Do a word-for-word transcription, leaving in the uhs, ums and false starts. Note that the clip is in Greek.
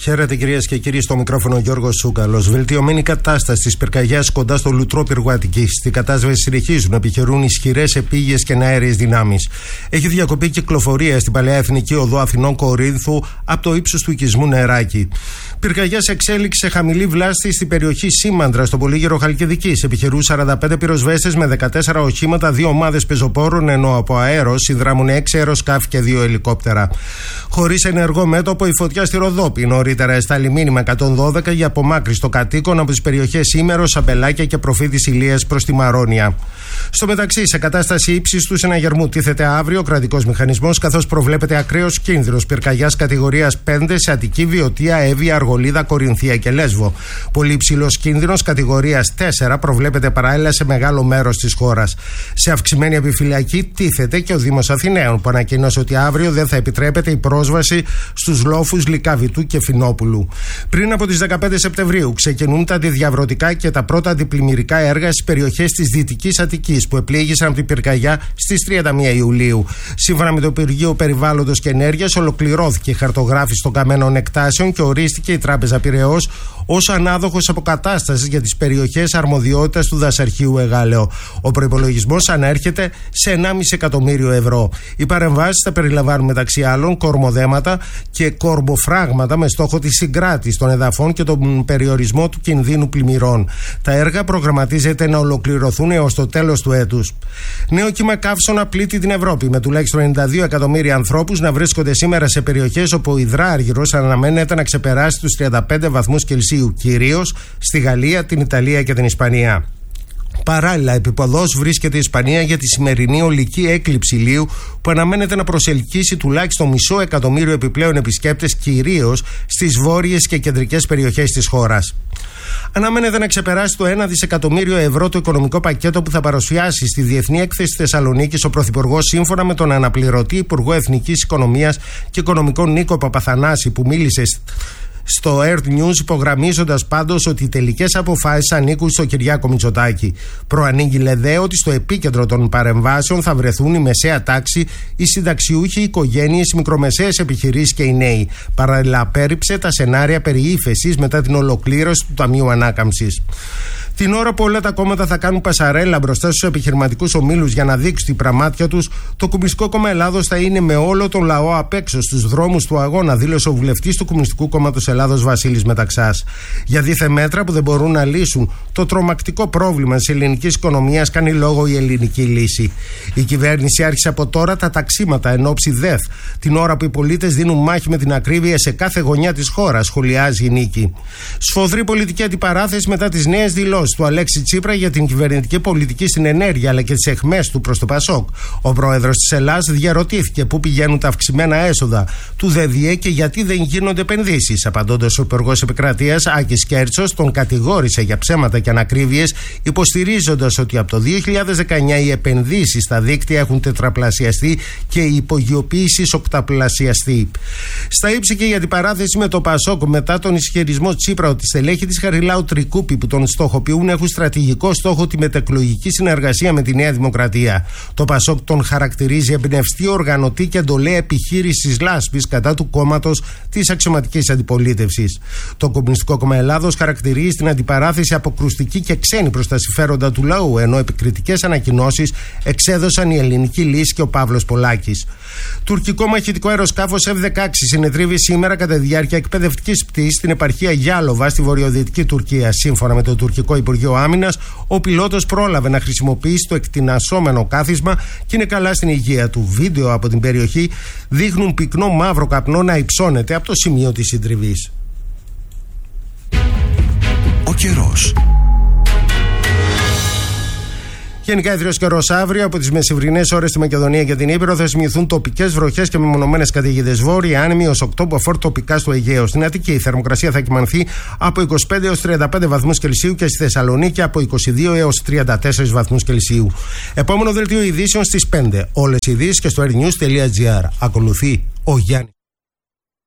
Χαίρετε κυρίες και κύριοι, στο μικρόφωνο Γιώργος Σούκαλος. Βελτιωμένη κατάσταση της πυρκαγιάς κοντά στο Λουτρό πύργο Αττικής. Στην κατάσβεση συνεχίζουν να επιχειρούν ισχυρές επίγειες και αέριες δυνάμεις. Έχει διακοπεί κυκλοφορία στην παλαιά εθνική οδό Αθηνών Κορίνθου από το ύψος του οικισμού Νεράκη. Πυρκαγιά σε εξέλιξη σε χαμηλή βλάστη στην περιοχή Σήμαντρα, στο πολύγυρο Χαλκιδικής. Επιχειρούν σαράντα πέντε πυροσβέστες με δεκατέσσερα οχήματα, δύο ομάδες πεζοπόρων, ενώ από αέρος συνδράμουν έξι αεροσκάφη και δύο ελικόπτερα. Χωρίς ενεργό μέτωπο, η φωτιά στη Ροδόπη. Νωρίτερα εστάλει μήνυμα εκατόν δώδεκα για απομάκρυνση των κατοίκων από τις περιοχές Ήμερος, Αμπελάκια και Προφήτης Ηλίας προς τη Μαρόνια. Στο μεταξύ, σε κατάσταση ύψης του συναγερμού τίθεται αύριο ο κρατικός μηχανισμός, καθώς προβλέπεται ακραίος κίνδυνος πυρκαγιάς κατηγορίας πέντε σε Αττική, Βιωτία, Εύβοια, Αργολίδα, Κορινθία και Λέσβο. Πολύ υψηλός κίνδυνος κατηγορίας τέσσερα προβλέπεται παράλληλα σε μεγάλο μέρος της χώρας. Σε αυξημένη επιφυλακή τίθεται και ο Δήμος Αθηναίων, που ανακοίνωσε ότι αύριο δεν θα επιτρέπεται η πρόσβαση στους λόφους Λυκαβητού και Φινόπουλου. Πριν από τις δεκαπέντε Σεπτεμβρίου ξεκινούν τα αντιδιαβρωτικά και τα πρώτα αντιπλημμυρικά έργα στις περιοχές της Δυτικής Αττικής, που επλήγησαν από την πυρκαγιά στις τριάντα μία Ιουλίου. Σύμφωνα με το Υπουργείο Περιβάλλοντος και Ενέργειας, ολοκληρώθηκε η χαρτογράφηση των καμένων εκτάσεων και ορίστηκε η Τράπεζα Πειραιώς ως ανάδοχος αποκατάστασης για τις περιοχές αρμοδιότητας του δασαρχείου Εγάλεο. Ο προϋπολογισμός ανέρχεται σε ενάμιση εκατομμύριο ευρώ. Οι παρεμβάσεις θα περιλαμβάνουν μεταξύ άλλων κορμοδέματα και κορμοφράγματα με στόχο τη συγκράτηση των εδαφών και τον περιορισμό του κινδύνου πλημμυρών. Τα έργα προγραμματίζεται να ολοκληρωθούν έως το τέλος του έτους. Νέο κύμα καύσωνα πλήττει την Ευρώπη, με τουλάχιστον ενενήντα δύο εκατομμύρια ανθρώπους να βρίσκονται σήμερα σε περιοχές όπου ο υδράργυρος αναμένεται να ξεπεράσει τους τριάντα πέντε βαθμούς Κελσίου, κυρίως στη Γαλλία, την Ιταλία και την Ισπανία. Παράλληλα, επιποδός βρίσκεται η Ισπανία για τη σημερινή ολική έκλειψη ηλίου, που αναμένεται να προσελκύσει τουλάχιστον μισό εκατομμύριο επιπλέον επισκέπτες, κυρίως στις βόρειες και κεντρικές περιοχές της χώρας. Αναμένεται να ξεπεράσει το ένα δισεκατομμύριο ευρώ το οικονομικό πακέτο που θα παρουσιάσει στη Διεθνή Έκθεση Θεσσαλονίκης ο Πρωθυπουργός, σύμφωνα με τον αναπληρωτή Υπουργό Εθνικής Οικονομίας και Οικονομικών Νίκο Παπαθανάση, που μίλησε στο Earth News, υπογραμμίζοντας πάντως ότι οι τελικές αποφάσεις ανήκουν στο Κυριάκο Μητσοτάκη. Προανήγγειλε δε ότι στο επίκεντρο των παρεμβάσεων θα βρεθούν η μεσαία τάξη, οι συνταξιούχοι, οι οικογένειες, οι μικρομεσαίες επιχειρήσεις και οι νέοι. Παράλληλα, απέρριψε τα σενάρια περί ύφεσης μετά την ολοκλήρωση του Ταμείου Ανάκαμψης. Την ώρα που όλα τα κόμματα θα κάνουν πασαρέλα μπροστά στους επιχειρηματικούς ομίλους για να δείξουν την πραμάτια τους, το Κομμουνιστικό Κόμμα Ελλάδος θα είναι με όλο τον λαό απ' έξω στους δρόμους του αγώνα, δήλωσε ο βουλευτής του Κομμουνιστικού Κόμματος Ελλάδος Βασίλης Μεταξάς. Για δίθεν μέτρα που δεν μπορούν να λύσουν το τρομακτικό πρόβλημα της ελληνικής οικονομίας, κάνει λόγο η ελληνική λύση. Η κυβέρνηση άρχισε από τώρα τα ταξίματα εν ώψη ΔΕΘ, την ώρα που οι πολίτες δίνουν μάχη με την ακρίβεια σε κάθε γωνιά της χώρας, σχολιάζει η Νίκη. Σφοδρή πολιτική αντιπαράθεση μετά τις νέες δηλώσεις του Αλέξη Τσίπρα για την κυβερνητική πολιτική στην ενέργεια αλλά και τις αιχμές του προς το Πασόκ. Ο πρόεδρος της Ελλάδας διαρωτήθηκε πού πηγαίνουν τα αυξημένα έσοδα του ΔΕΔΙΕ και γιατί δεν γίνονται επενδύσεις. Απαντώντας, ο Υπουργός Επικρατείας Άκης Κέρτσος τον κατηγόρησε για ψέματα και ανακρίβειες, υποστηρίζοντας ότι από το δύο χιλιάδες δεκαεννιά οι επενδύσεις στα δίκτυα έχουν τετραπλασιαστεί και η υπογειοποίηση οκταπλασιαστεί. Στα ύψη και η αντιπαράθεση με το Πασόκ μετά τον ισχυρισμό Τσίπρα ότι στελέχη της Χαριλάου Τρικούπη που τον στοχοποιούν έχουν στρατηγικό στόχο τη μετεκλογική συνεργασία με τη Νέα Δημοκρατία. Το Πασόκ τον χαρακτηρίζει εμπνευστή οργανωτή και εντολέα επιχείρησης λάσπης κατά του κόμματος της αξιωματικής αντιπολίτευσης. Το Κομμουνιστικό Κόμμα Ελλάδος χαρακτηρίζει την αντιπαράθεση αποκρουστική και ξένη προς τα συμφέροντα του λαού, ενώ επικριτικές ανακοινώσεις εξέδωσαν η Ελληνική Λύση και ο Παύλος Πολάκης. Τουρκικό μαχητικό αεροσκάφος εφ δεκαέξι συνετρίβει σήμερα κατά τη διάρκεια εκπαιδευτικής πτήσης στην επαρχία Γιάλοβα στη βορειοδυτική Τουρκία. Σύμφωνα με το Τουρκικό Υπουργείο Άμυνας, ο πιλότος πρόλαβε να χρησιμοποιήσει το εκτινασσόμενο κάθισμα και είναι καλά στην υγεία του. Βίντεο από την περιοχή δείχνουν πυκνό μαύρο καπνό να υψώνεται από το σημείο της συντριβής. Ο καιρός. Γενικά ιδρύος καιρός αύριο. Από τις μεσημβρινές ώρες στη Μακεδονία και την Ήπειρο θα σημειωθούν τοπικές βροχές και μεμονωμένες καταιγίδες. Βόρεια άνεμη ως οκτώ μποφόρ τοπικά στο Αιγαίο. Στην Αττική η θερμοκρασία θα κυμανθεί από είκοσι πέντε έως τριάντα πέντε βαθμούς Κελσίου και στη Θεσσαλονίκη από είκοσι δύο έως τριάντα τέσσερα βαθμούς Κελσίου. Επόμενο δελτίο ειδήσεων στις πέντε. Όλες οι ειδήσεις και στο airnews τελεία gr. Ακολουθεί ο Γιάννης.